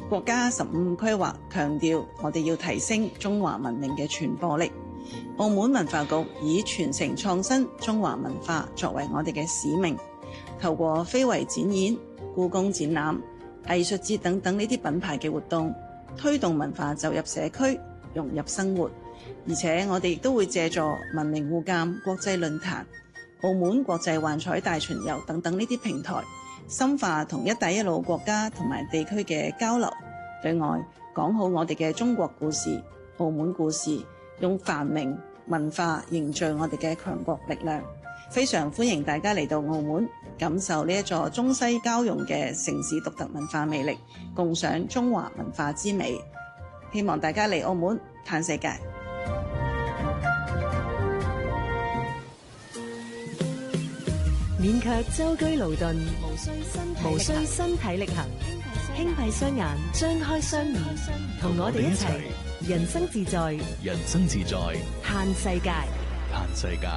國家15規劃強調，我哋要提升中華文明嘅傳播力。澳門文化局以傳承創新中華文化作為我哋嘅使命，透過非遺展演、故宮展覽、藝術節等等呢啲品牌嘅活動，推動文化走入社區，融入生活。而且我哋亦都會借助文明互鑑國際論壇、澳門國際幻彩大巡遊等等呢啲平台，深化同一帶一路國家同埋地區嘅交流，對外講好我哋嘅中國故事、澳門故事，用繁榮文化凝聚我哋嘅強國力量。非常歡迎大家嚟到澳門，感受呢一座中西交融嘅城市獨特文化魅力，共賞中華文化之美。希望大家嚟澳門嘆世界。 免卻舟車勞頓，無需身體力行，輕閉雙眼，張開雙耳，同我哋一齊人生自在， 人生自在， 嘆世界， 嘆世界。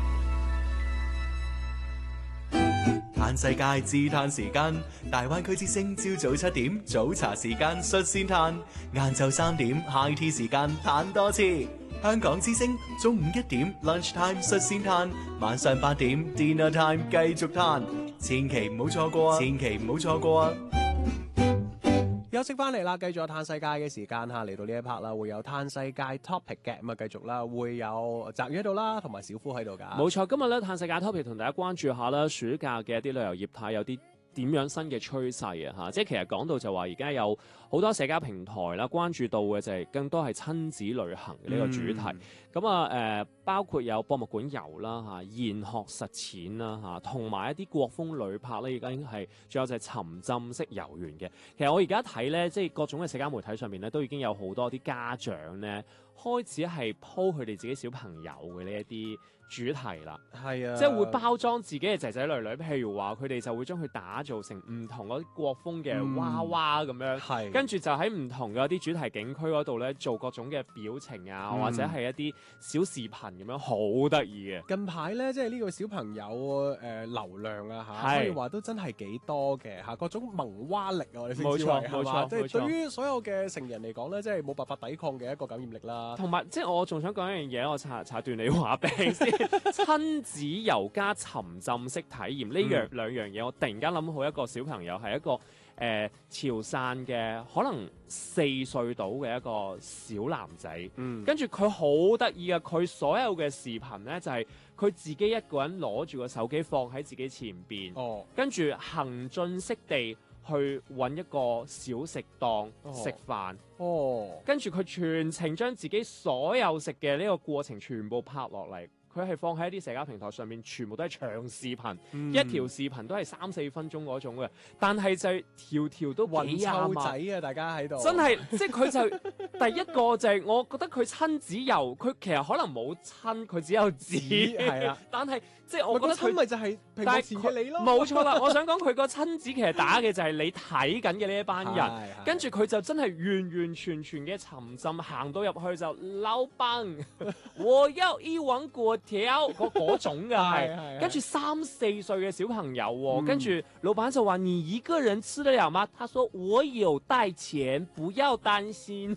嘆世界自嘆時間，大灣區之聲朝早7點早茶時間率先嘆，晏晝3點 high tea 時間嘆多次。香港之聲中午1點 lunch time 率先嘆，晚上8點 dinner time 繼續嘆，千祈唔好錯過啊！千祈唔好錯過啊！ 休息翻嚟啦，繼續有嘆世界嘅時間嚇，嚟到呢一 part 啦，會有嘆世界 topic 嘅，咁啊繼續啦，會有澤宇喺度啦，同埋小夫喺度㗎。 冇錯，今日咧嘆世界 topic 同大家關注下啦，暑假嘅一啲旅遊業態有啲點樣新嘅趨勢啊？嚇，即係其實講到就話而家有好多社交平台啦，關注到嘅就係更多係親子旅行嘅呢個主題。咁包括有博物館遊啦嚇、研學實踐啦嚇，同埋一啲國風旅拍咧，而家已經係仲有就係沉浸式遊園嘅。其實我而家睇咧，即係各種嘅社交媒體上面咧，都已經有好多啲家長咧開始係 po 佢哋自己小朋友嘅呢一啲主題啦。 係啊， 即係會包裝自己嘅仔仔女女，譬如話佢哋就會將佢打造成唔同嗰啲國風嘅娃娃咁樣， 係跟住就喺唔同嘅一啲主題景區嗰度咧做各種嘅表情啊，或者係一啲小視頻咁樣，好得意嘅。 近排咧，即係呢個小朋友流量啊嚇，可以話都真係幾多嘅嚇，各種萌娃力啊，我哋稱之為係嘛，即係對於所有嘅成人嚟講咧，即係冇辦法抵抗嘅一個感染力啦。 同埋即係我仲想講一樣嘢，我查段你話俾你先，親子遊加沉浸式體驗呢兩樣嘢，我突然間諗好一個小朋友係一個潮汕嘅可能4歲到嘅一個小男仔，跟住佢好得意嘅，佢所有嘅視頻咧就係佢自己一個人攞住個手機放喺自己前邊，跟住行進式地去揾一個小食檔食飯，跟住佢全程將自己所有食嘅呢個過程全部拍落嚟。佢係放喺一啲社交平台上面，全部都係長視頻，一條視頻都係3-4分鐘嗰種嘅，但係就條條都幾湊仔啊！大家喺度真係，即係佢就第一個就係我覺得佢親子遊，佢其實可能冇親，佢只有子係啦。但係即係我覺得佢咪就係屏幕前嘅你咯， 冇錯啦。我想講佢個親子其實打嘅就係你睇緊嘅呢一班人，跟住佢就真係完完全全嘅沉浸，行到入去就老闆，我要一碗粿條嗰種嘅係，跟住3-4歲嘅小朋友，跟住老闆就話：你一個人吃得了嗎？他說：我有帶錢，不要擔心。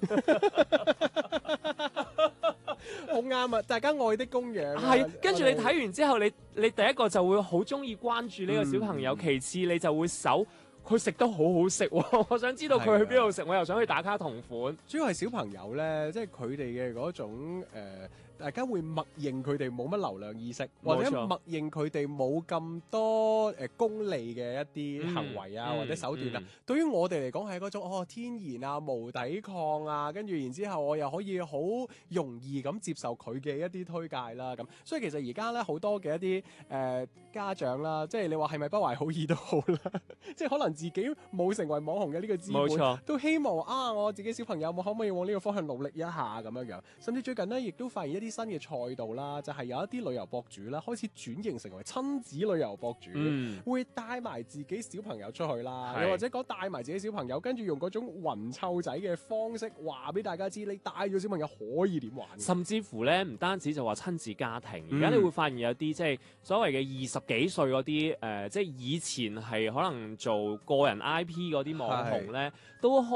好啱啊！大家愛的供養係，跟住你睇完之後，你第一個就會好中意關注呢個小朋友，其次你就會搜佢食得好好食喎，我想知道佢去邊度食，我又想去打卡同款。 主要係小朋友咧，即係佢哋嘅嗰種大家會默認佢哋冇乜流量意識，或者默認佢哋冇咁多功利嘅一啲行為啊，或者手段啊。對於我哋嚟講係嗰種天然啊、無抵抗啊，跟住然之後我又可以好容易咁接受佢嘅一啲推介啦。咁所以其實而家咧好多嘅一啲家長啦，即係你話係咪不懷好意都好啦，即係可能自己冇成為網紅嘅呢個資本，都希望我自己小朋友可唔可以往呢個方向努力一下咁樣樣。甚至最近呢，亦都發現一啲新嘅賽道啦，就係有一啲旅遊博主啦，開始轉型成為親子旅遊博主，會帶埋自己小朋友出去啦，又或者講帶埋自己小朋友，跟住用嗰種雲湊仔嘅方式話俾大家知，你帶咗小朋友可以點玩。 甚至乎咧，唔單止就話親子家庭，而家你會發現有啲即係所謂嘅20幾歲嗰啲即係以前係可能做個人 IP 嗰啲網紅咧，都